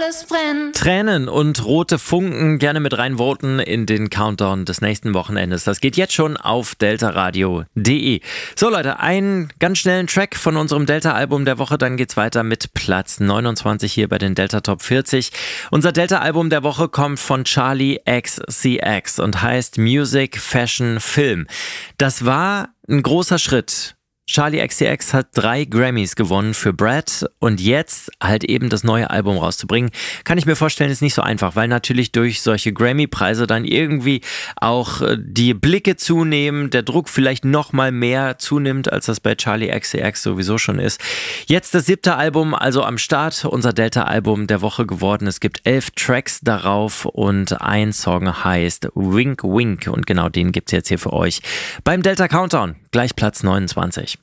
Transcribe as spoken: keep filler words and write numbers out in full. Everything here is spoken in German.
alles brennt. Tränen und rote Funken, gerne mit reinvoten in den Countdown des nächsten Wochenendes. Das geht jetzt schon auf deltaradio punkt de. So Leute, einen ganz schnellen Track von unserem Delta-Album der Woche, dann geht's weiter mit Platz neunundzwanzig hier bei den Delta Top vierzig. Unser Delta-Album der Woche kommt von Charli X C X und heißt Music, Fashion, Film. Das war ein großer Schritt. Charli X C X hat drei Grammys gewonnen für Brad und jetzt halt eben das neue Album rauszubringen, kann ich mir vorstellen, ist nicht so einfach, weil natürlich durch solche Grammy-Preise dann irgendwie auch die Blicke zunehmen, der Druck vielleicht noch mal mehr zunimmt, als das bei Charli X C X sowieso schon ist. Jetzt das siebte Album, also am Start, unser Delta-Album der Woche geworden. Es gibt elf Tracks darauf und ein Song heißt Wink Wink und genau den gibt's jetzt hier für euch beim Delta Countdown, gleich Platz neunundzwanzig.